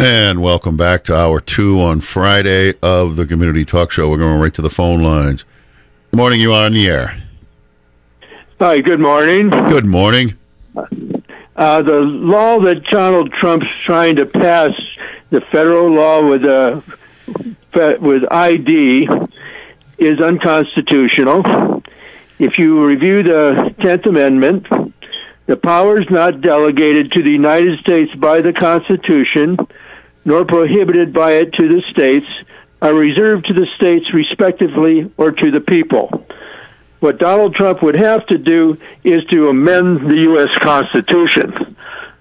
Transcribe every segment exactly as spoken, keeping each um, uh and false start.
And welcome back to hour two on Friday of the Community Talk Show. We're going right to the phone lines. Good morning, you are on the air. Hi, good morning. Good morning. Uh, the law that Donald Trump's trying to pass, the federal law with uh, with I D, is unconstitutional. If you review the tenth Amendment, the powers not delegated to the United States by the Constitution, nor prohibited by it to the states, are reserved to the states respectively or to the people. What Donald Trump would have to do is to amend the U S Constitution.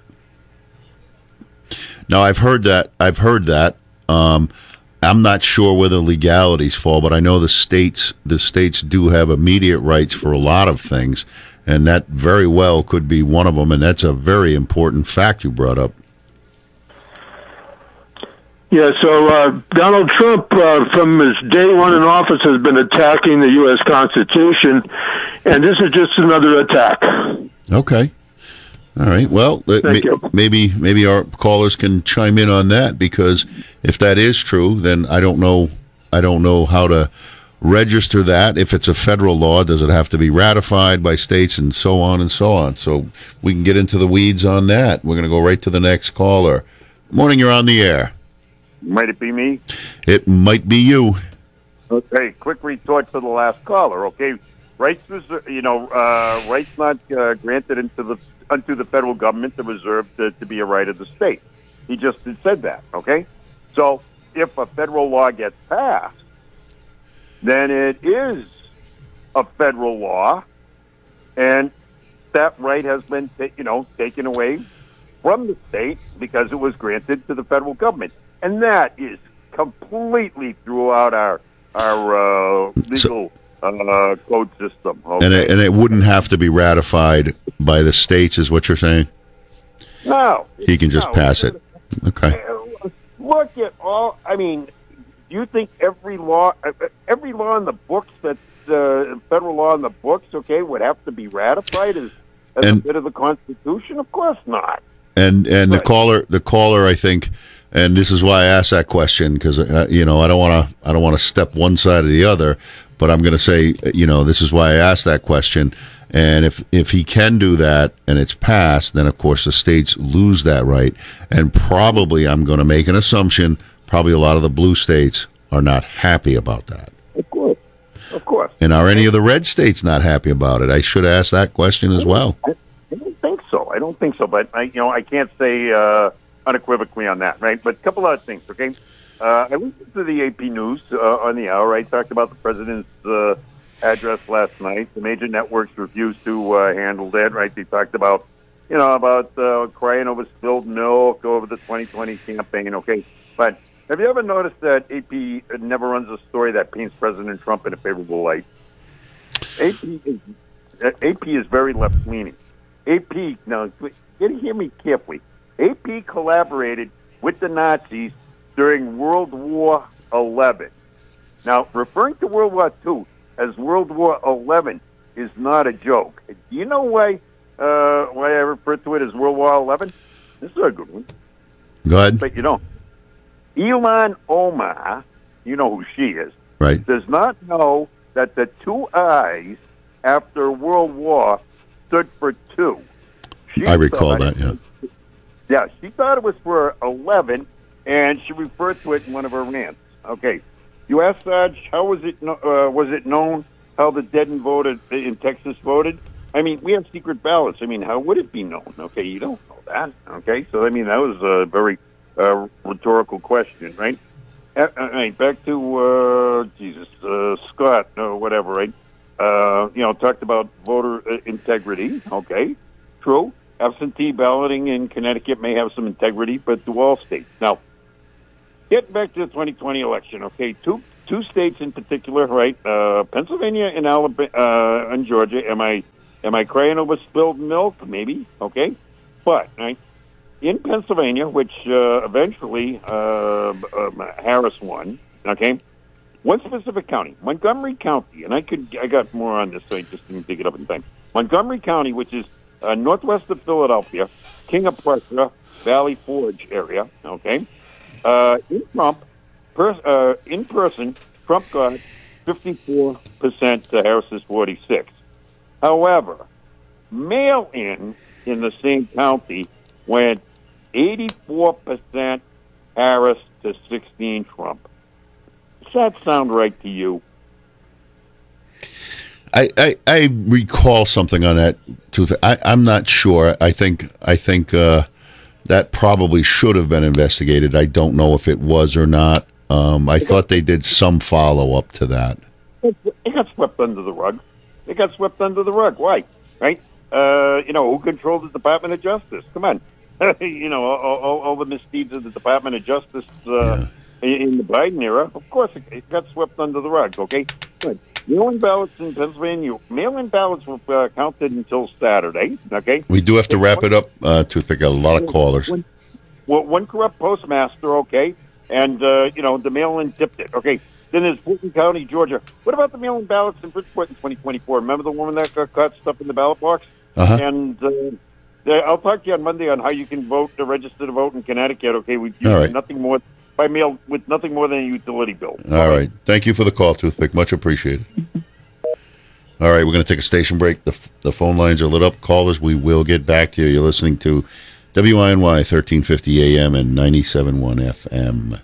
Now, I've heard that. I've heard that. Um, I'm not sure where the legalities fall, but I know the states the states do have immediate rights for a lot of things, and that very well could be one of them, and that's a very important fact you brought up. Yeah, so uh, Donald Trump, uh, from his day one in office, has been attacking the U S Constitution, and this is just another attack. Okay. All right. Well, Thank may, you. maybe maybe our callers can chime in on that, because if that is true, then I don't know I don't know how to register that. If it's a federal law, does it have to be ratified by states, and so on and so on? So we can get into the weeds on that. We're going to go right to the next caller. Morning, you're on the air. Might it be me? It might be you. Okay, quick retort to the last caller. Okay, rights was you know uh, rights not uh, granted into the unto the federal government are reserved to, to be a right of the state. He just said that. Okay, so if a federal law gets passed, then it is a federal law, and that right has been ta- you know taken away from the state because it was granted to the federal government. And that is completely throughout our our uh, legal uh, code system. Okay? And it, and it wouldn't have to be ratified by the states, is what you're saying? No. He can just no. pass it. Okay. Look at all, I mean, do you think every law, every law in the books, that's uh, federal law in the books, okay, would have to be ratified as, as And- a bit of the Constitution? Of course not. And and the Right. caller, the caller, I think, and this is why I asked that question, because uh, you know I don't want to I don't want to step one side or the other, but I'm going to say, you know, this is why I asked that question. And if if he can do that and it's passed, then of course the states lose that right, and probably I'm going to make an assumption, probably a lot of the blue states are not happy about that. Of course, of course. And are any of the red states not happy about it? I should ask that question as well. I, I don't think so. I don't think so. But I, you know, I can't say uh, unequivocally on that, right? But a couple other things, okay? Uh, I listened to the A P News uh, on the hour. I talked about the president's uh, address last night. The major networks refused to uh, handle that, right? They talked about, you know, about uh, crying over spilled milk over the twenty twenty campaign, okay? But have you ever noticed that A P never runs a story that paints President Trump in a favorable light? A P is, A P is very left-leaning. A P, now, you hear me carefully. A P collaborated with the Nazis during World War Eleven. Now, referring to World War Two as World War Eleven is not a joke. Do you know why uh, why I refer to it as World War Eleven? This is a good one. Go ahead. But you don't. Ilhan Omar, you know who she is, Right. does not know that the two eyes after World War stood for two. She I recall thought- that, yeah. Yeah, she thought it was for eleven, and she referred to it in one of her rants. Okay, you asked Sarge, how was it kno- uh, was it known how the dead in voted in Texas voted? I mean, we have secret ballots. I mean, how would it be known? Okay, you don't know that. Okay, so I mean, that was a very uh, rhetorical question, right? Uh, all right, back to uh, Jesus uh, Scott or whatever, right? Uh, you know, talked about voter uh, integrity. Okay, true. Absentee balloting in Connecticut may have some integrity, but do all states. Now, getting back to the twenty twenty election, okay, two two states in particular, right? Uh, Pennsylvania and Alabama uh, and Georgia. Am I am I crying over spilled milk? Maybe. Okay, but right in Pennsylvania, which uh, eventually uh, um, Harris won. Okay, one specific county, Montgomery County, and I could I got more on this, so I just didn't dig it up in time. Montgomery County, which is uh, northwest of Philadelphia, King of Prussia, Valley Forge area, okay? Uh, in Trump, per, uh, in person, Trump got fifty-four percent to Harris's forty-six. However, mail-in in the same county went eighty-four percent Harris to sixteen Trump. Does that sound right to you? I, I, I recall something on that too. I, I'm not sure. I think I think uh, that probably should have been investigated. I don't know if it was or not. Um, I thought they did some follow up to that. It got swept under the rug. It got swept under the rug. Why? Right? Uh, you know, who controlled the Department of Justice? Come on. you know, all, all, all the misdeeds of the Department of Justice uh, yeah. in the Biden era. Of course, it, it got swept under the rug. Okay. Good. Mail-in ballots in Pennsylvania, mail-in ballots were uh, counted until Saturday, okay? We do have to wrap it up, uh, Toothpick. A lot of callers. One, well, one corrupt postmaster, okay, and, uh, you know, the mail-in tipped it, okay? Then there's Fulton County, Georgia. What about the mail-in ballots in Bridgeport in twenty twenty-four? Remember the woman that got caught stuff in the ballot box? Uh-huh. And uh, I'll talk to you on Monday on how you can vote, to register to vote in Connecticut, okay? With right. nothing more, by mail, with nothing more than a utility bill. All okay? right. Thank you for the call, Toothpick. Much appreciated. All right, we're going to take a station break. The, the phone lines are lit up. Callers, we will get back to you. You're listening to W I N Y thirteen fifty A M and ninety-seven point one F M.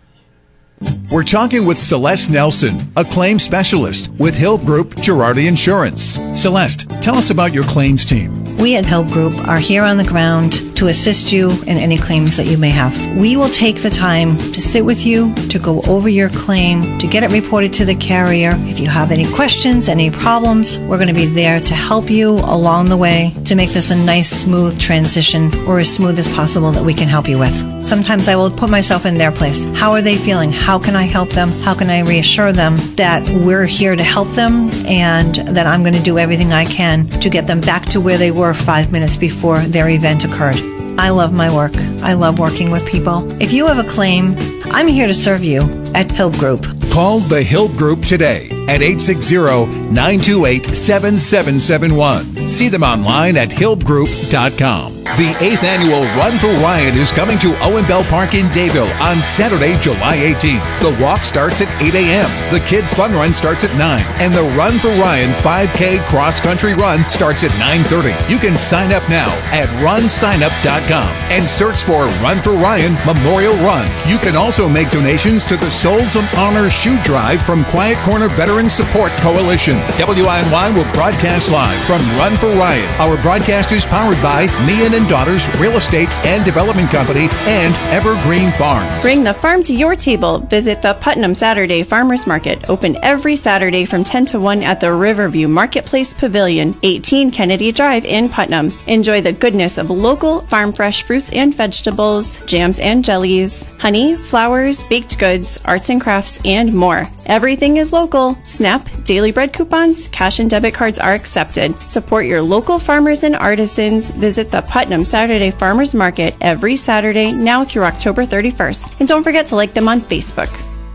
We're talking with Celeste Nelson, a claims specialist with Hill Group Girardi Insurance. Celeste, tell us about your claims team. We at Hill Group are here on the ground to assist you in any claims that you may have. We will take the time to sit with you, to go over your claim, to get it reported to the carrier. If you have any questions, any problems, we're going to be there to help you along the way to make this a nice, smooth transition, or as smooth as possible that we can help you with. Sometimes I will put myself in their place. How are they feeling? How can I help them? How can I reassure them that we're here to help them and that I'm going to do everything I can to get them back to where they were five minutes before their event occurred. I love my work. I love working with people. If you have a claim, I'm here to serve you at Hill Group. Call the Hill Group today at eight six zero, nine two eight, seven seven seven one. See them online at hill group dot com. The eighth annual Run for Ryan is coming to Owen Bell Park in Dayville on Saturday, July eighteenth. The walk starts at eight a.m. The Kids Fun Run starts at nine. And the Run for Ryan five K Cross Country Run starts at nine thirty. You can sign up now at run sign up dot com and search for Run for Ryan Memorial Run. You can also make donations to the Souls of Honor Shoe Drive from Quiet Corner Veterans Support Coalition. W I N Y will broadcast live from Run for Ryan. Our broadcast is powered by Meehan and Daughters Real Estate and Development Company and Evergreen Farms. Bring the farm to your table. Visit the Putnam Saturday Farmers Market, open every Saturday from ten to one at the Riverview Marketplace Pavilion, eighteen Kennedy Drive in Putnam. Enjoy the goodness of local farm fresh fruits and vegetables, jams and jellies, honey, flowers, baked goods, arts and crafts, and more. Everything is local. SNAP, daily bread coupons, cash and debit cards are accepted. Support your local farmers and artisans. Visit the Putnam Saturday Farmers Market every Saturday now through October thirty-first. And don't forget to like them on Facebook.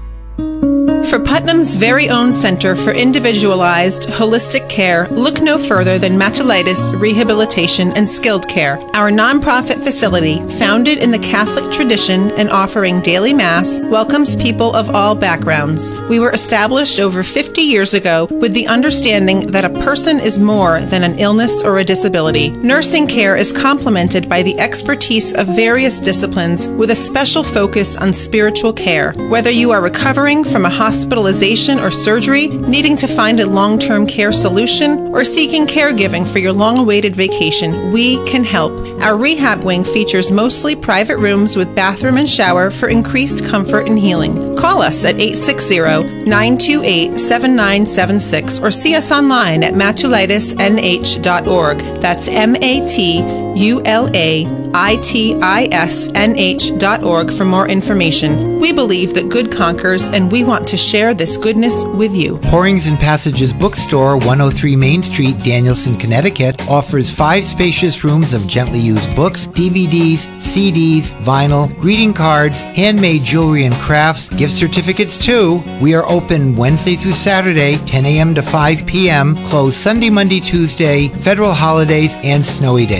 For Putnam's very own Center for Individualized Holistic Care, look no further than Matulitis Rehabilitation and Skilled Care. Our nonprofit facility, founded in the Catholic tradition and offering daily Mass, welcomes people of all backgrounds. We were established over fifty years ago with the understanding that a person is more than an illness or a disability. Nursing care is complemented by the expertise of various disciplines with a special focus on spiritual care. Whether you are recovering from a hospitalization or surgery, needing to find a long-term care solution, or seeking caregiving for your long-awaited vacation, we can help. Our rehab wing features mostly private rooms with bathroom and shower for increased comfort and healing. Call us at eight six zero, nine two eight, seven nine seven six or see us online at matulitis n h dot org. That's M A T U L A I T I S N H dot org for more information. We believe that good conquers, and we want to share this goodness with you. Pourings and Passages Bookstore, one oh three Main Street, Danielson, Connecticut, offers five spacious rooms of gently used books, D V Ds, C Ds, vinyl, greeting cards, handmade jewelry and crafts, gift certificates too. We are open Wednesday through Saturday, ten a.m. to five p.m., closed Sunday, Monday, Tuesday, federal holidays, and snowy days.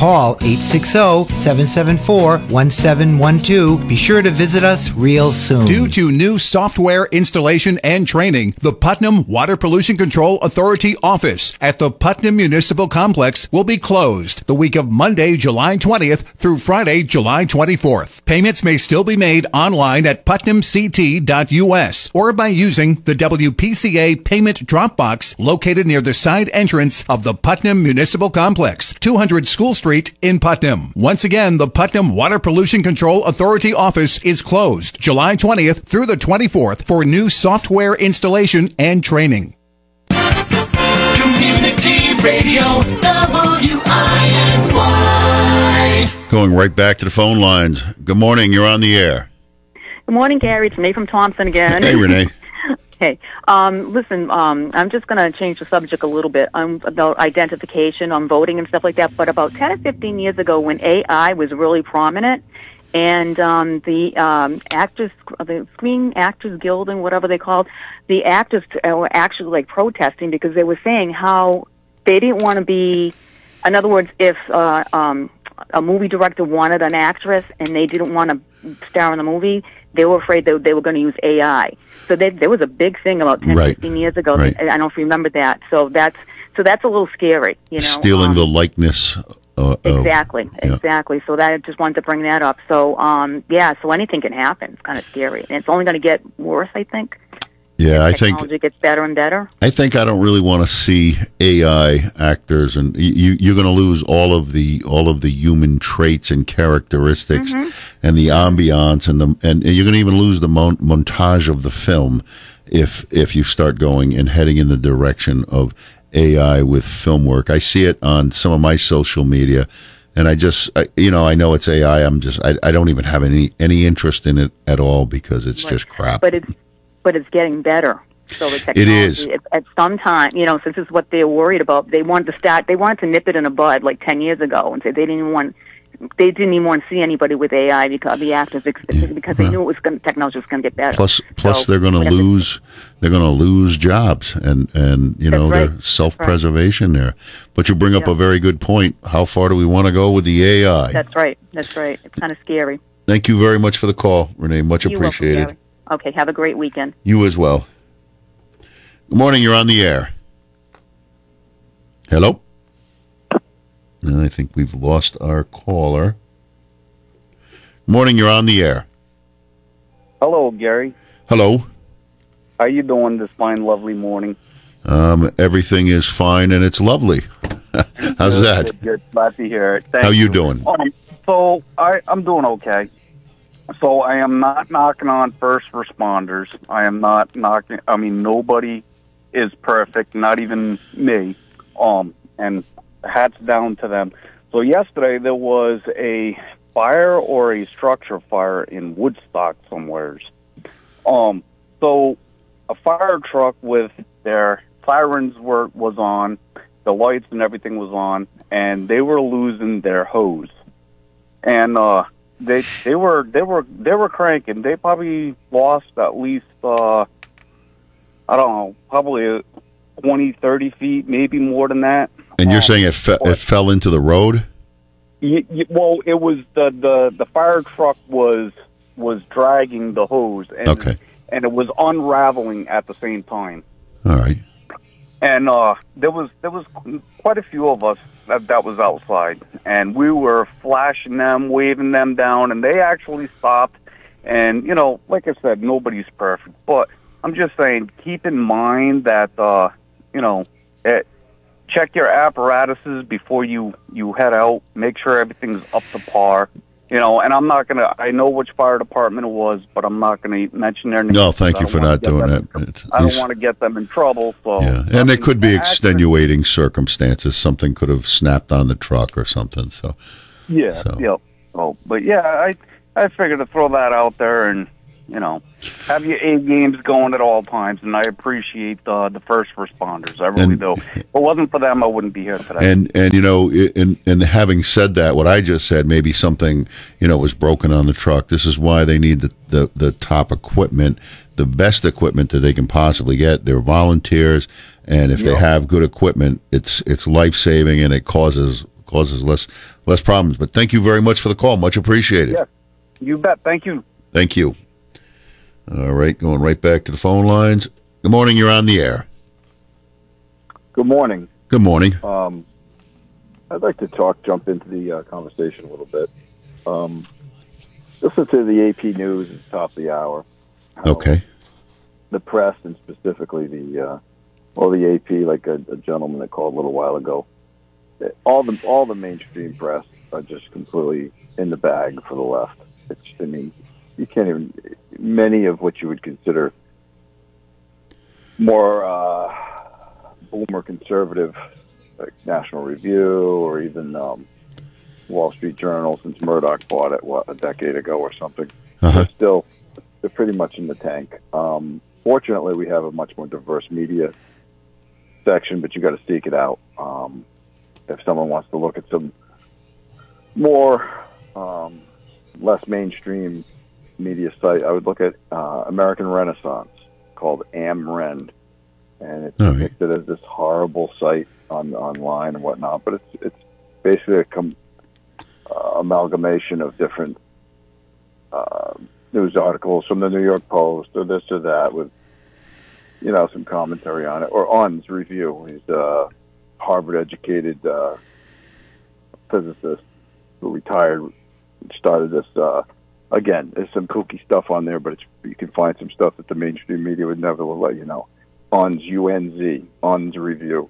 call eight six zero, seven seven four, one seven one two. Be sure to visit us real soon. Due to new software installation and training, the Putnam Water Pollution Control Authority office at the Putnam Municipal Complex will be closed the week of Monday, July twentieth through Friday, July twenty-fourth. Payments may still be made online at putnam c t dot u s or by using the W P C A payment drop box located near the side entrance of the Putnam Municipal Complex, two hundred School Street in Putnam. Once again, the Putnam Water Pollution Control Authority office is closed July twentieth through the twenty-fourth for new software installation and training. Community Radio, W I N Y. Going right back to the phone lines. Good morning. You're on the air. Good morning, Gary. It's Renee from Thompson again. Hey, Renee. Hey, um, listen, um, I'm just going to change the subject a little bit um, about identification on voting and stuff like that. But about ten or fifteen years ago, when A I was really prominent, and um, the um, actors, the Screen Actors Guild and whatever they called, the actors were actually like protesting because they were saying how they didn't want to be. In other words, if uh, um, a movie director wanted an actress and they didn't want to star in the movie, they were afraid that they were going to use A I. So they, there was a big thing about ten, right. fifteen years ago. Right. I don't know if you remember that. So that's so that's a little scary. You know, stealing um, the likeness. Uh, exactly, of, yeah. exactly. So that I just wanted to bring that up. So um, yeah, so anything can happen. It's kind of scary, and it's only going to get worse, I think. Yeah, I think technology gets better and better. I think I don't really want to see A I actors, and you, you're going to lose all of the all of the human traits and characteristics, Mm-hmm. and the ambiance, and the and you're going to even lose the mon- montage of the film if if you start going and heading in the direction of A I with film work. I see it on some of my social media, and I just I, you know I know it's A I. I'm just I, I don't even have any any interest in it at all because it's Right. just crap. But it's but it's getting better. So the technology, It is. At, at some time, you know, since this is what they're worried about, they wanted to start. They wanted to nip it in the bud like ten years ago, and say they didn't even want. They didn't even want to see anybody with A I because the actors because they knew it was going, technology was going to get better. Plus, plus So they're going to whatever- lose. They're going to lose jobs, and and you know That's right. their self-preservation there. But you bring up Yeah. a very good point. How far do we want to go with the A I? That's right. That's right. It's kind of scary. Thank you very much for the call, Renee. Much You're welcome, appreciated. Gary. Okay. Have a great weekend. You as well. Good morning. You're on the air. Hello. I think we've lost our caller. Morning. You're on the air. Hello, Gary. Hello. How you doing this fine, lovely morning? Um, everything is fine and it's lovely. How's Good, that? Good, good. Glad to hear it. Thank How you doing? Um, so I, I'm doing okay. So I am not knocking on first responders. I am not knocking. I mean, nobody is perfect, not even me. Um, and hats down to them. So yesterday there was a fire or a structure fire in Woodstock somewheres. Um, so a fire truck with their sirens were was on, the lights and everything was on, and they were losing their hose. And uh, they they were they were they were cranking. They probably lost at least uh, I don't know, probably twenty, thirty feet, maybe more than that. And you're Um, saying it, fe- it fell into the road? Y- y- well, it was the, the, the fire truck was was dragging the hose, and Okay. and it was unraveling at the same time. All right. And uh, there was there was quite a few of us that, that was outside, and we were flashing them, waving them down, and they actually stopped. And you know, like I said, nobody's perfect, but I'm just saying, keep in mind that uh, you know, it, check your apparatuses before you you head out. Make sure everything's up to par. You know, and I'm not gonna. I know which fire department it was, but I'm not gonna mention their names. No, thank I you don't for wanna not get doing them that. in- It's- I don't these- want to get them in trouble. So, Yeah, and there could be the accident- extenuating circumstances. Something could have snapped on the truck or something. So, Yeah, So. yeah. Oh, but yeah, I I figured to throw that out there and you know have your A games going at all times, and I appreciate uh, the first responders. I really And- do. If it wasn't for them, I wouldn't be here today. and and you know, and and having said that, what I just said, maybe something you know was broken on the truck. This is why they need the the, the top equipment, the best equipment that they can possibly get. They're volunteers, and if they Yeah. have good equipment, it's it's life saving, and it causes causes less less problems. But thank you very much for the call. Much appreciated. Yeah, you bet. Thank you. Thank you. All right, going right back to the phone lines. Good morning. You're on the air. Good morning. Good morning. Um, I'd like to talk, jump into the uh, conversation a little bit. Um, listen to the A P News at the top of the hour. Okay. The press, and specifically the, uh, well, the A P, like a, a gentleman that called a little while ago. All the all the mainstream press are just completely in the bag for the left. It's, I mean, you can't even, many of what you would consider more uh, boomer conservative, like National Review or even um, Wall Street Journal, since Murdoch bought it, what, a decade ago or something. Uh-huh. They're still, they're pretty much in the tank. Um, fortunately, we have a much more diverse media section, but you got to seek it out. Um, if someone wants to look at some more um, less mainstream media site, I would look at uh, American Renaissance, called AmRen, and it's right. depicted as this horrible site on online and whatnot. But it's it's basically a com- uh, amalgamation of different uh, news articles from the New York Post or this or that, with you know some commentary on it. Or On's review. He's a Harvard-educated uh, physicist who retired, started this. Uh, Again, there's some kooky stuff on there, but it's, you can find some stuff that the mainstream media would never let you know. On's U N Z, On's review.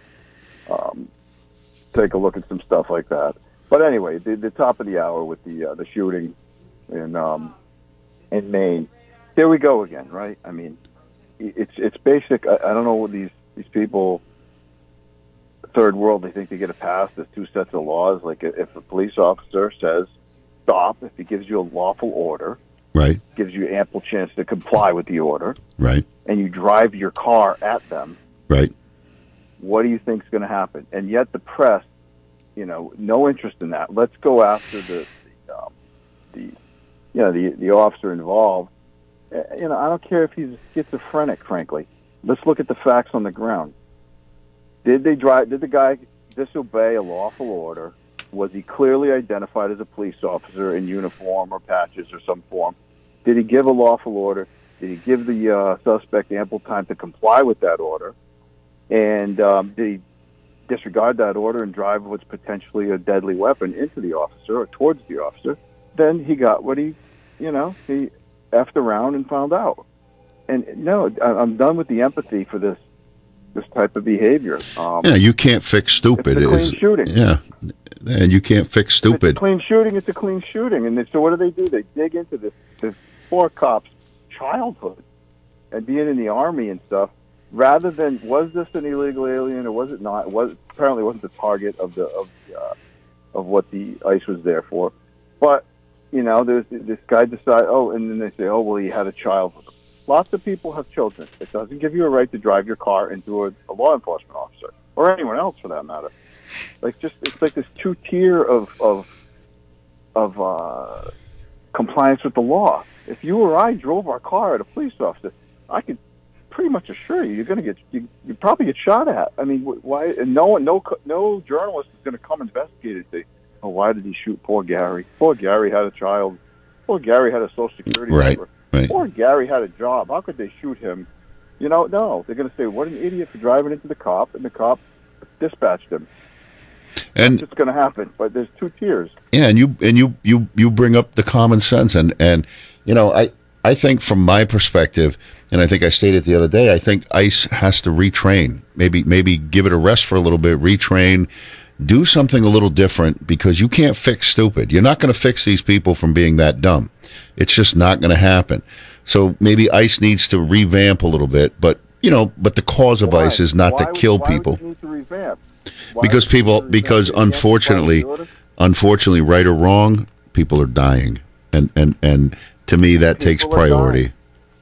Um, take a look at some stuff like that. But anyway, the, the top of the hour with the uh, the shooting in um, in Maine. Here we go again, right? I mean, it's it's basic. I, I don't know what these these people. Third world, they think they get a pass. There's two sets of laws. Like if a police officer says stop, if he gives you a lawful order, right, gives you ample chance to comply with the order, right, and you drive your car at them, right, what do you think is going to happen? And yet the press, you know, no interest in that. Let's go after the, the, um, the you know, the the officer involved. Uh, you know, I don't care if he's schizophrenic. Frankly, let's look at the facts on the ground. Did they drive? Did the guy disobey a lawful order? Was he clearly identified as a police officer in uniform or patches or some form? Did he give a lawful order? Did he give the uh, suspect ample time to comply with that order? And um, did he disregard that order and drive what's potentially a deadly weapon into the officer or towards the officer? Then he got what he, you know, he effed around and found out. And no, I'm done with the empathy for this this type of behavior. Um, yeah, you can't fix stupid. It's a clean is, shooting. Yeah, and you can't fix stupid. It's a clean shooting. It's a clean shooting. And they, so what do they do? They dig into this, this poor cop's childhood and being in the Army and stuff, rather than, was this an illegal alien or was it not? It was, apparently wasn't the target of the of uh, of what the ICE was there for. But, you know, there's this guy decide, oh, and then they say, oh, well, he had a child with him. Lots of people have children. It doesn't give you a right to drive your car into a, a law enforcement officer or anyone else for that matter. Like just it's like this two tier of of of uh, compliance with the law. If you or I drove our car at a police officer, I could pretty much assure you you're going to get you, you probably get shot at. I mean, why? And no one, no no journalist is going to come investigate and say, oh, why did he shoot poor Gary? Poor Gary had a child. Poor Gary had a Social Security right. number. Right. Poor Gary had a job. How could they shoot him? You know, no. They're going to say, what an idiot for driving into the cop, and the cop dispatched him. And it's going to happen, but there's two tiers. Yeah, and you and you, you, you bring up the common sense, and, and you know, I, I think from my perspective, and I think I stated the other day, I think ICE has to retrain, maybe maybe give it a rest for a little bit, retrain, do something a little different, because you can't fix stupid. You're not going to fix these people from being that dumb. It's just not going to happen. So maybe ICE needs to revamp a little bit, but you know, but the cause of why? ICE is not why, to kill why people. Would you need to revamp? Why Because people, because unfortunately, unfortunately, right or wrong, people are dying, and and and to me that people takes priority. Dying.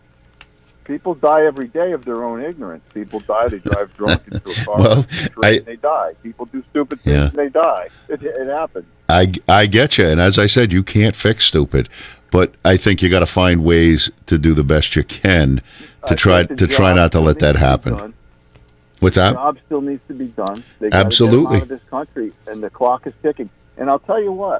People die every day of their own ignorance. People die. They drive drunk into a car. Well, I, and they die. People do stupid things yeah. and they die. It, it happens. I, I get you, and as I said, you can't fix stupid, but I think you got to find ways to do the best you can to I try think to the try job not to let needs that be happen. done. What's that? The job still needs to be done. They gotta Absolutely. get them out of this country, and the clock is ticking. And I'll tell you what,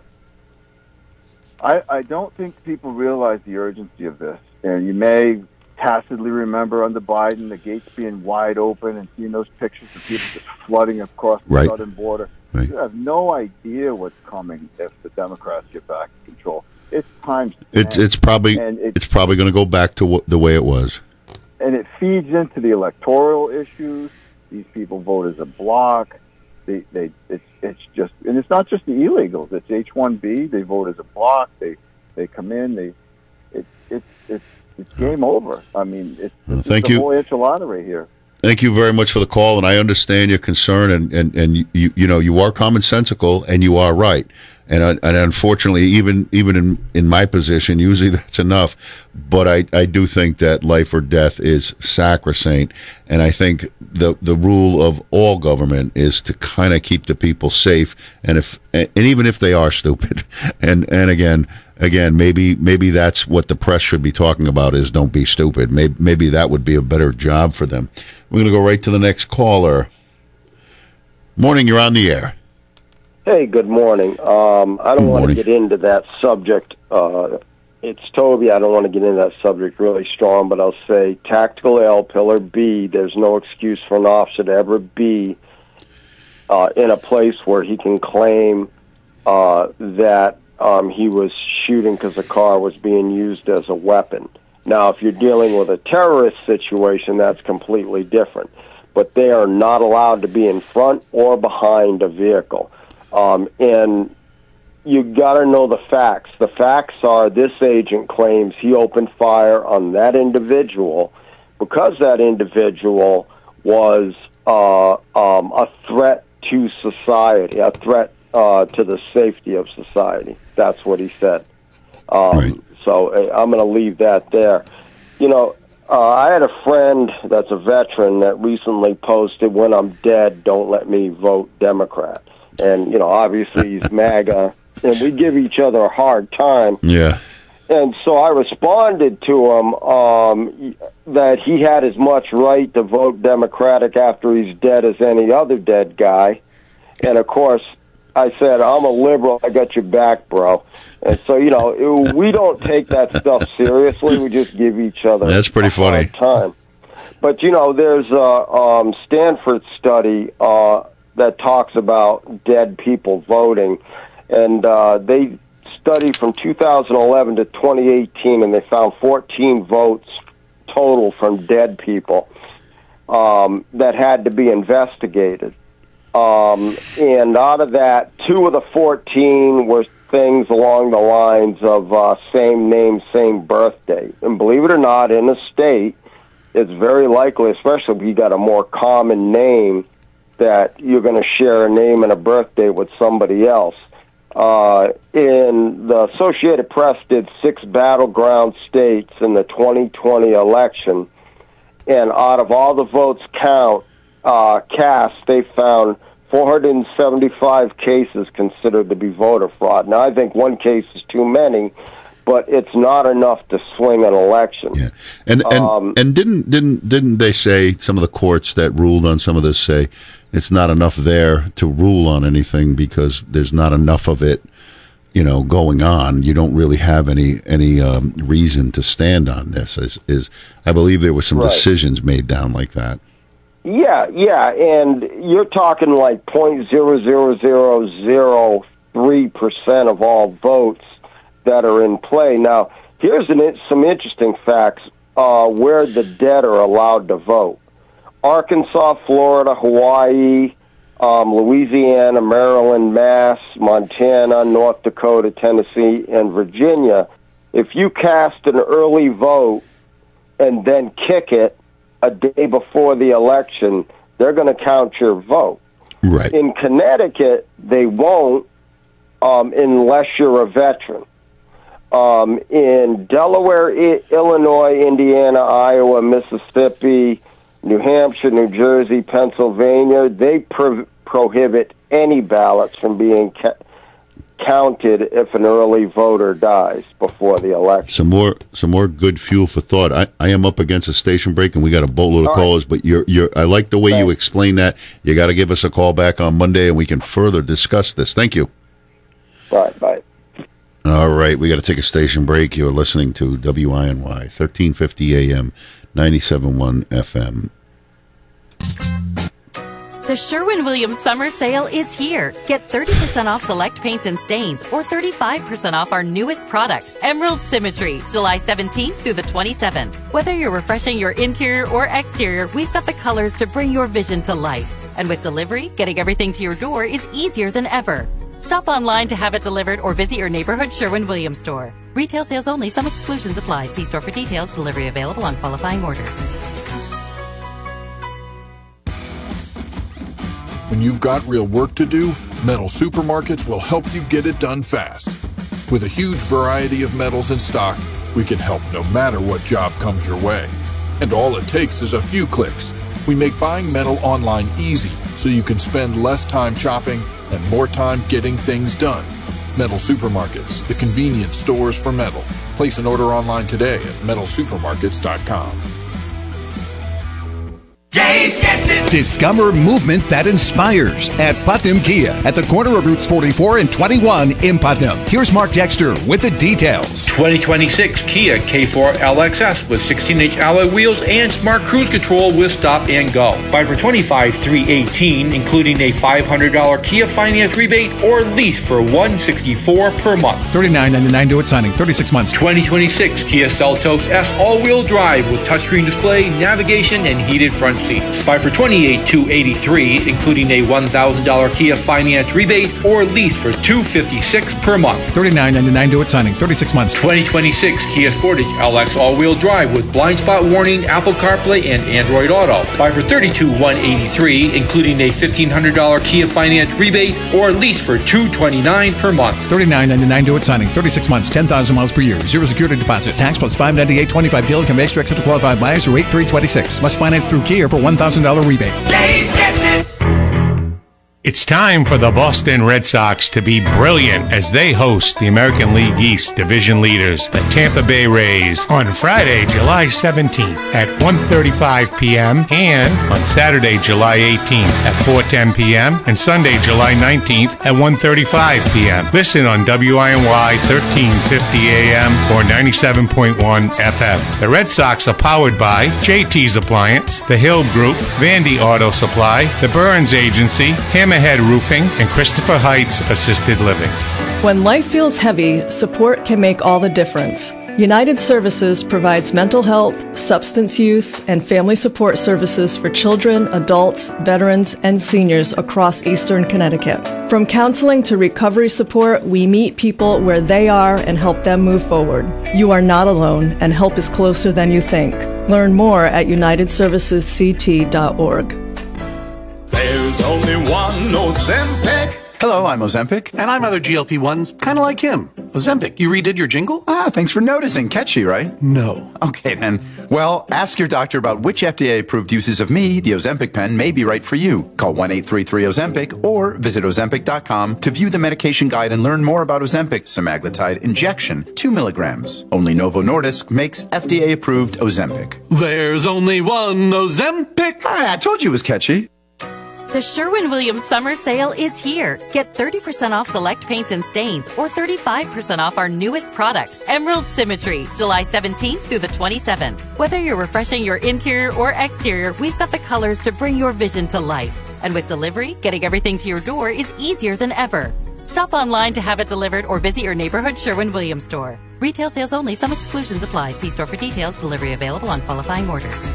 I, I don't think people realize the urgency of this. And you may tacitly remember under Biden the gates being wide open and seeing those pictures of people just flooding across the Right. southern border. Right. You have no idea what's coming if the Democrats get back in control. It's time. It's it's probably and it, it's probably going to go back to what, the way it was. and it feeds into the electoral issues. These people vote as a bloc. They, they, it's, it's just, and it's not just the illegals. It's H one B. They vote as a bloc. They, they come in. They, it's, it's, it's, it's game over. I mean, it's, Well, it's thank the you. whole enchilada right here. Thank you very much for the call, and I understand your concern, and, and, and you, you know, you are commonsensical, and you are right. And, uh, and unfortunately, even, even in, in my position, usually that's enough. But I, I do think that life or death is sacrosanct. And I think the, the rule of all government is to kind of keep the people safe. And if, and even if they are stupid, and, and again, again, maybe, maybe that's what the press should be talking about is don't be stupid. Maybe, maybe that would be a better job for them. We're going to go right to the next caller. Morning, you're on the air. Hey, good morning. Um, I don't want to get into that subject. Uh, it's Toby. I don't want to get into that subject really strong, but I'll say tactical L, pillar B, there's no excuse for an officer to ever be uh, in a place where he can claim uh, that um, he was shooting because the car was being used as a weapon. Now, if you're dealing with a terrorist situation, that's completely different. But they are not allowed to be in front or behind a vehicle. Um, and you got to know the facts. The facts are this agent claims he opened fire on that individual because that individual was uh, um, a threat to society, a threat uh, to the safety of society. That's what he said. Um, right. So uh, I'm going to leave that there. You know, uh, I had a friend that's a veteran that recently posted, "When I'm dead, don't let me vote Democrat." And, you know, obviously he's MAGA, and we give each other a hard time. Yeah. And so I responded to him um, that he had as much right to vote Democratic after he's dead as any other dead guy. And, of course, I said, I'm a liberal. I got your back, bro. And so, you know, we don't take that stuff seriously. We just give each other That's pretty a funny. hard time. But, you know, there's a um, Stanford study uh that talks about dead people voting, and uh, they studied from two thousand eleven to twenty eighteen, and they found fourteen votes total from dead people um, that had to be investigated. Um, and out of that, two of the fourteen were things along the lines of uh, same name, same birthday. And believe it or not, in a state, it's very likely, especially if you got a more common name, that you're going to share a name and a birthday with somebody else. Uh, in the Associated Press did six battleground states in the twenty twenty election, and out of all the votes count uh, cast, they found four hundred seventy-five cases considered to be voter fraud. Now, I think one case is too many, but it's not enough to swing an election. Yeah. And and, Um, and didn't didn't didn't they say, some of the courts that ruled on some of this say it's not enough there to rule on anything because there's not enough of it, you know, going on. You don't really have any any um, reason to stand on this. Is is I believe there were some Right. decisions made down like that. Yeah, yeah, and you're talking like point zero zero zero zero three percent of all votes that are in play. Now, here's an, some interesting facts uh, where the dead are allowed to vote. Arkansas, Florida, Hawaii, um, Louisiana, Maryland, Mass, Montana, North Dakota, Tennessee, and Virginia. If you cast an early vote and then kick it a day before the election, they're going to count your vote. Right. In Connecticut, they won't um, unless you're a veteran. Um, in Delaware, I- Illinois, Indiana, Iowa, Mississippi, New Hampshire, New Jersey, Pennsylvania, they pro- prohibit any ballots from being ca- counted if an early voter dies before the election. Some more, some more good fuel for thought. I, I am up against a station break, and we got a boatload of All callers. right. But you're, you're. I like the way Thanks. you explain that. You got to give us a call back on Monday, and we can further discuss this. Thank you. Bye, bye. All right, we got to take a station break. You're listening to W I N Y, thirteen fifty A M, ninety-seven point one F M. The Sherwin-Williams summer sale is here. Get thirty percent off select paints and stains or thirty-five percent off our newest product, Emerald Symmetry, July seventeenth through the twenty-seventh. Whether you're refreshing your interior or exterior, we've got the colors to bring your vision to life. And with delivery, getting everything to your door is easier than ever. Shop online to have it delivered or visit your neighborhood Sherwin-Williams store. Retail sales only. Some exclusions apply. See store for details. Delivery available on qualifying orders. When you've got real work to do, Metal Supermarkets will help you get it done fast. With a huge variety of metals in stock, we can help no matter what job comes your way. And all it takes is a few clicks. We make buying metal online easy so you can spend less time shopping and more time getting things done. Metal Supermarkets, the convenience stores for metal. Place an order online today at metal supermarkets dot com. Gates gets it. Discover movement that inspires at Putnam Kia at the corner of Routes forty-four and twenty-one in Putnam. Here's Mark Dexter with the details. twenty twenty-six Kia K four L X S with sixteen inch alloy wheels and smart cruise control with stop and go. Buy for twenty-five thousand three hundred eighteen dollars, including a five hundred dollars Kia finance rebate or lease for one hundred sixty-four dollars per month. thirty-nine ninety-nine due at signing, thirty-six months. twenty twenty-six Kia Seltos S all-wheel drive with touchscreen display, navigation, and heated front seats. Buy for twenty-eight thousand two hundred eighty-three dollars, including a one thousand dollars Kia finance rebate or lease for two hundred fifty-six dollars per month. thirty-nine ninety-nine due at signing, thirty-six months. twenty twenty-six Kia Sportage L X all-wheel drive with blind spot warning, Apple CarPlay, and Android Auto. Buy for thirty-two thousand one hundred eighty-three dollars, including a fifteen hundred dollars Kia finance rebate or lease for two hundred twenty-nine dollars per month. thirty-nine ninety-nine due at signing, thirty-six months, ten thousand miles per year, zero security deposit, tax plus five ninety-eight twenty-five deal can be extra to qualified buyers through eight three twenty-six. Must finance through Kia for one thousand dollars rebate. Gates gets it. It's time for the Boston Red Sox to be brilliant as they host the American League East division leaders, the Tampa Bay Rays, on Friday, July seventeenth at one thirty-five p.m. and on Saturday, July eighteenth at four ten p.m. and Sunday, July nineteenth at one thirty-five p.m. Listen on W I N Y thirteen fifty A M or ninety-seven point one F M. The Red Sox are powered by J T's Appliance, the Hill Group, Vandy Auto Supply, the Burns Agency, Hammerhead Roofing, and Christopher Heights Assisted Living. When life feels heavy, support can make all the difference. United Services provides mental health, substance use, and family support services for children, adults, veterans, and seniors across Eastern Connecticut. From counseling to recovery support, we meet people where they are and help them move forward. You are not alone, and help is closer than you think. Learn more at united services c t dot org. There's only one Ozempic. Hello, I'm Ozempic. And I'm other G L P ones, kind of like him. Ozempic, you redid your jingle? Ah, thanks for noticing. Catchy, right? No. Okay, then. Well, ask your doctor about which F D A-approved uses of me, the Ozempic pen, may be right for you. Call one eight three three Ozempic or visit ozempic dot com to view the medication guide and learn more about Ozempic semaglutide injection, two milligrams. Only Novo Nordisk makes F D A-approved Ozempic. There's only one Ozempic. Ah, I told you it was catchy. The Sherwin-Williams summer sale is here. Get thirty percent off select paints and stains or thirty-five percent off our newest product, Emerald Symmetry, July seventeenth through the twenty-seventh. Whether you're refreshing your interior or exterior, we've got the colors to bring your vision to life. And with delivery, getting everything to your door is easier than ever. Shop online to have it delivered or visit your neighborhood Sherwin-Williams store. Retail sales only. Some exclusions apply. See store for details. Delivery available on qualifying orders.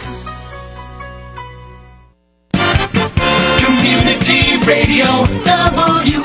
Community Radio, W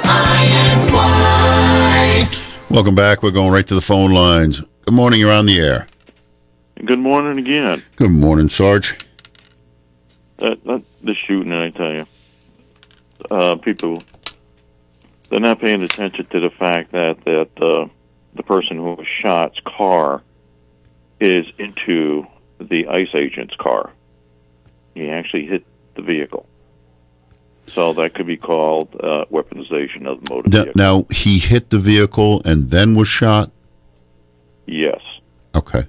I N Y. Welcome back. We're going right to the phone lines. Good morning. You're on the air. Good morning again. Good morning, Sarge. That, that, the shooting, I tell you. Uh, people, they're not paying attention to the fact that, that uh, the person who was shot's car is into the ICE agent's car. He actually hit the vehicle. So that could be called uh, weaponization of the motor Now, vehicle. now, he hit the vehicle and then was shot? Yes. Okay.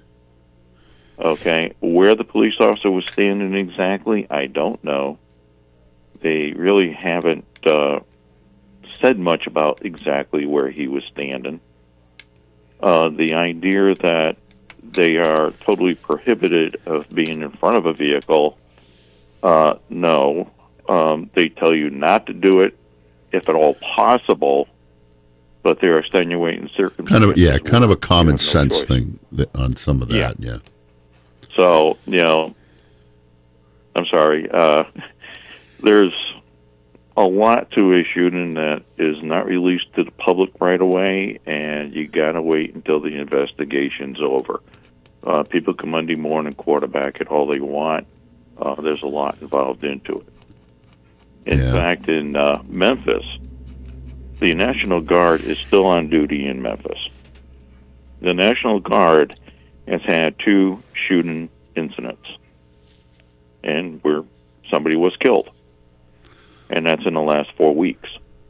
Okay. Where the police officer was standing exactly, I don't know. They really haven't uh, said much about exactly where he was standing. Uh, the idea that they are totally prohibited of being in front of a vehicle, uh, no. Um, they tell you not to do it if at all possible, but there are extenuating circumstances. Kind of, yeah, kind of a common no sense choice. thing that, on some of that, yeah. So, you know, I'm sorry. Uh, there's a lot to a shooting that is not released to the public right away, and you got to wait until the investigation's over. Uh, people can Monday morning quarterback it all they want. Uh, there's a lot involved into it. In Yeah. fact, in uh, Memphis, the National Guard is still on duty in Memphis. The National Guard has had two shooting incidents, and where somebody was killed, and that's in the last four weeks.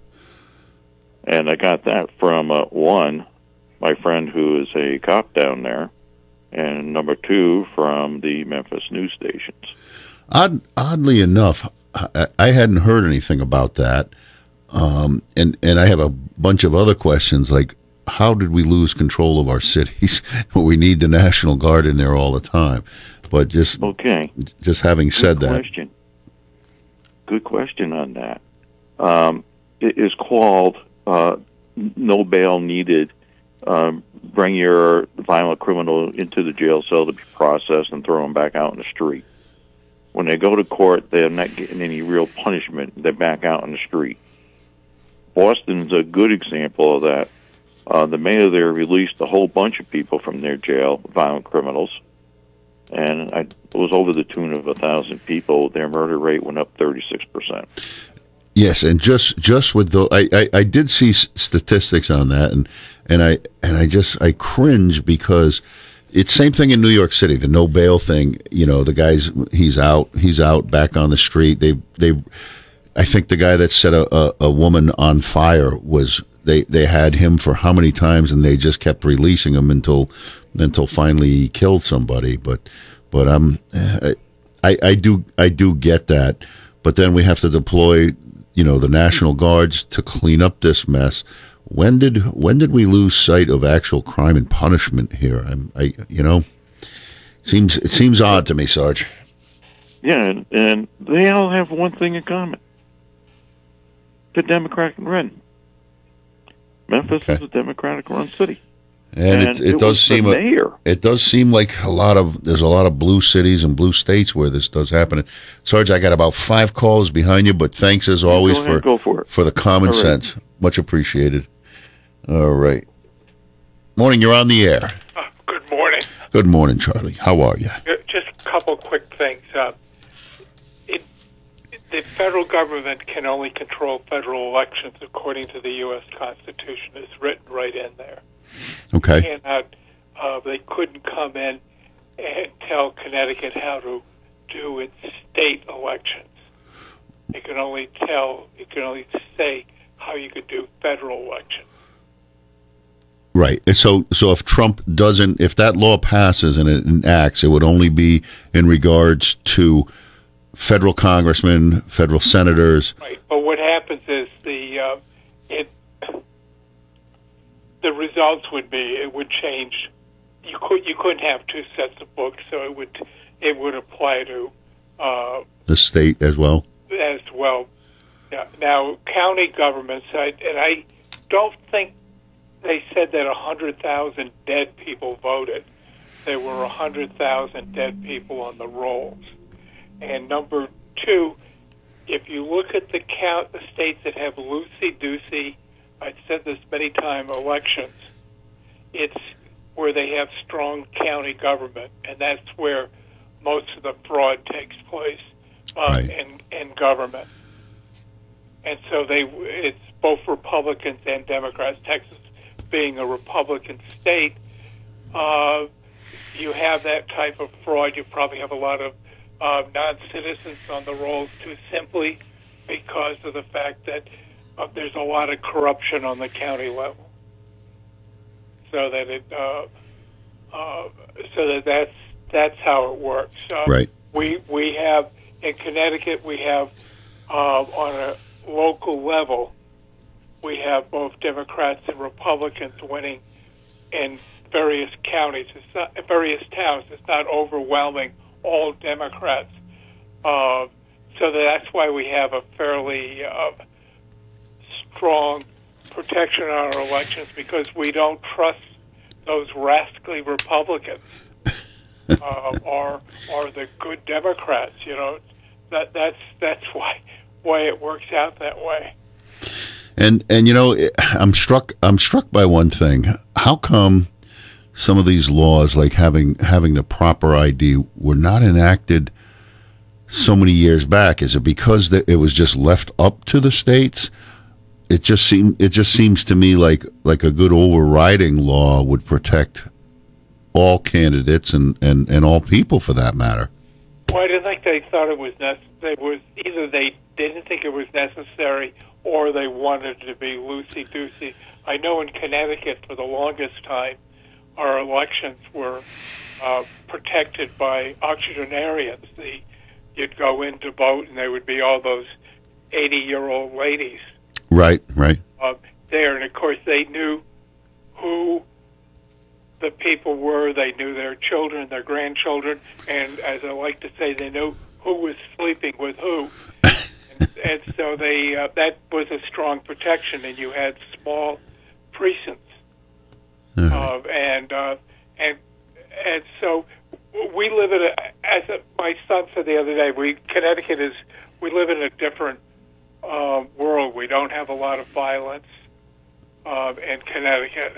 And I got that from uh, one, my friend who is a cop down there, and number two from the Memphis news stations. Odd, oddly enough, I, I hadn't heard anything about that, um, and and I have a bunch of other questions like, how did we lose control of our cities? We need the National Guard in there all the time. But just okay, just having said Good that, question. Good question on that. Um, it is called uh, no bail needed. Um, bring your violent criminal into the jail cell to be processed and throw them back out in the street. When they go to court, they're not getting any real punishment. They're back out in the street. Boston's a good example of that. Uh, the mayor there released a whole bunch of people from their jail, violent criminals, and I, it was over the tune of a thousand people. Their murder rate went up thirty-six percent. yes, and just just with the, I, I, I did see s- statistics on that, and and I and I just I cringe because it's same thing in New York City, the no bail thing. You know, the guy's he's out, he's out back on the street. They they, I think the guy that set a, a, a woman on fire was. They they had him for how many times, and they just kept releasing him until until finally he killed somebody. But but um, I I do I do get that. But then we have to deploy, you know, the National Guards to clean up this mess. When did when did we lose sight of actual crime and punishment here? I'm I you know, seems it seems odd to me, Sarge. Yeah, and, and they all have one thing in common: the Democratic run. Memphis Okay. is a Democratic-run city, And, And it, it, it does was the seem mayor. it does seem like a lot of there's a lot of blue cities and blue states where this does happen. Sarge, I got about five calls behind you, but thanks as always Go ahead, for go for it. for the common All right. sense. Much appreciated. All right. Morning, you're on the air. Good morning. Good morning, Charlie. How are you? Uh, Just a couple quick things. Uh, it, the federal government can only control federal elections according to the U S Constitution. It's written right in there. Okay. They cannot, uh, they couldn't come in and tell Connecticut how to do its state elections. They can only tell, it can only say how you could do federal elections. Right. And so, so if Trump doesn't, if that law passes and it enacts, it would only be in regards to federal congressmen, federal senators. Right. But what happens is the uh, it the results would be it would change. You could you couldn't have two sets of books, so it would it would apply to uh, The state as well. as well. Now, now county governments, I, and I don't think they said that a hundred thousand dead people voted. There were a hundred thousand dead people on the rolls. And number two, if you look at the count, the states that have loosey-goosey, I've said this many times, elections, it's where they have strong county government, and that's where most of the fraud takes place uh, Right. in, in government. And so they, it's both Republicans and Democrats. Texas being a Republican state, uh, you have that type of fraud. You probably have a lot of uh, non-citizens on the rolls too simply because of the fact that uh, there's a lot of corruption on the county level. So that it, uh, uh, so that that's that's how it works. Uh, right. We we have in Connecticut we have uh, on a local level we have both Democrats and Republicans winning in various counties. It's not various towns. It's not overwhelming all Democrats. Uh, so that's why we have a fairly uh, strong protection on our elections, because we don't trust those rascally Republicans uh, or or the good Democrats. You know, that that's that's why why it works out that way. And and you know, I'm struck I'm struck by one thing. How come some of these laws, like having having the proper I D, were not enacted so many years back? Is it because that it was just left up to the states? It just seem it just seems to me like like a good overriding law would protect all candidates and, and, and all people for that matter. Well, I didn't think they thought it was necessary. Was either they didn't think it was necessary or they wanted to be loosey-goosey. I know in Connecticut for the longest time our elections were uh, protected by octogenarians. The, you'd go in to vote and there would be all those eighty-year-old ladies. Right, right. Uh, there, and of course they knew who the people were. They knew their children, their grandchildren, and as I like to say, they knew who was sleeping with who. and, and so they uh, that was a strong protection, and you had small precincts, mm-hmm. uh, and uh, and and so we live in a. As a, my son said the other day, we Connecticut is we live in a different Uh, world. We don't have a lot of violence uh, in Connecticut.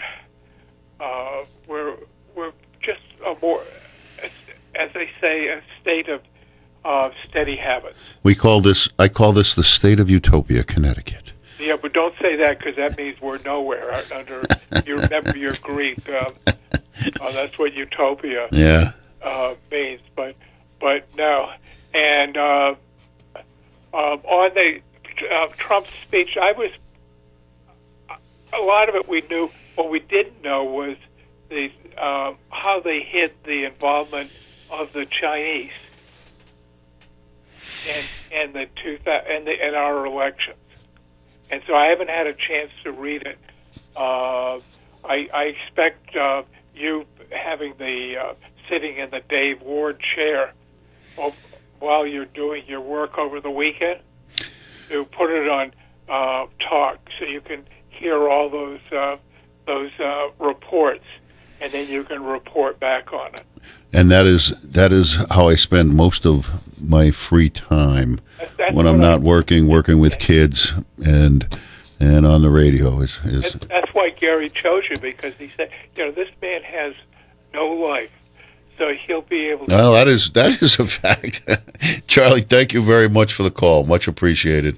Uh, we're we're just a more, as, as they say, a state of uh, steady habits. We call this. I call this the state of utopia, Connecticut. Yeah, but don't say that because that means we're nowhere under. You remember your Greek. Uh, uh, that's what utopia Yeah. uh, means. But but no, and uh, um, on the. Uh, Trump's speech, I was, a lot of it we knew. What we didn't know was the uh, how they hid the involvement of the Chinese in, in the two in, the, in our elections. And so I haven't had a chance to read it. Uh, I, I expect uh, you having the uh, sitting in the Dave Ward chair while you're doing your work over the weekend, to put it on uh, talk so you can hear all those uh, those uh, reports, and then you can report back on it. And that is that is how I spend most of my free time That's, that's when I'm not I, working, working with kids and and on the radio. Is, is that's, that's why Gary chose you, because he said, you know, this man has no life, so he'll be able to... Well, that is, that is a fact. Charlie, thank you very much for the call. Much appreciated.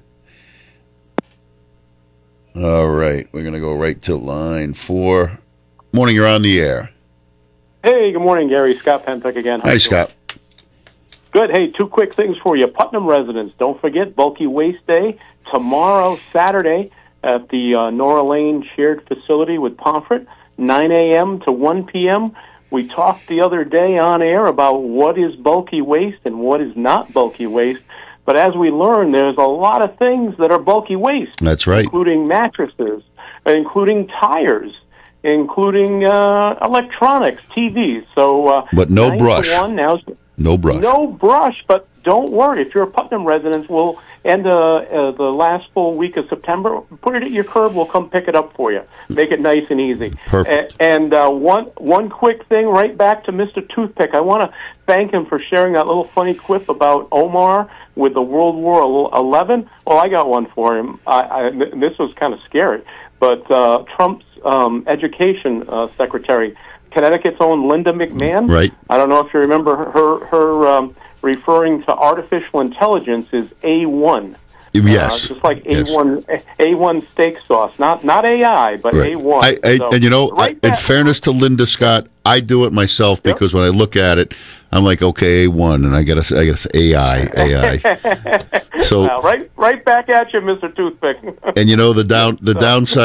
All right, we're going to go right to line four. Morning, you're on the air. Hey, good morning, Gary. Scott Penfick again. How Hi, you Scott. Doing? Good. Hey, two quick things for you. Putnam residents, don't forget Bulky Waste Day tomorrow, Saturday, at the uh, Nora Lane Shared Facility with Pomfret, nine a.m. to one p.m., We talked the other day on air about what is bulky waste and what is not bulky waste. But as we learned, there's a lot of things that are bulky waste. That's right. Including mattresses, including tires, including uh, electronics, T Vs. So, uh, but no nine brush. to one, now's, no brush. No brush, but don't worry. If you're a Putnam resident, we'll end uh, uh, the last full week of September. Put it at your curb. We'll come pick it up for you. Make it nice and easy. Perfect. A- and uh, one one quick thing, right back to Mister Toothpick. I want to thank him for sharing that little funny quip about Omar with the World War Eleven. Well, I got one for him. I, I, this was kind of scary. But uh, Trump's um, education uh, secretary, Connecticut's own Linda McMahon. Right. I don't know if you remember her, her, her um, referring to artificial intelligence is A one. Yes. Uh, just like yes. A one A one steak sauce, not not A I, but Right. A one. I, I, So, and you know, right I, in back- fairness to Linda Scott, I do it myself because when I look at it, I'm like, okay, A one, and I gotta, say- I gotta say A I, A I. So, Well, right, right back at you, Mister Toothpick. and you know, the down, the downside.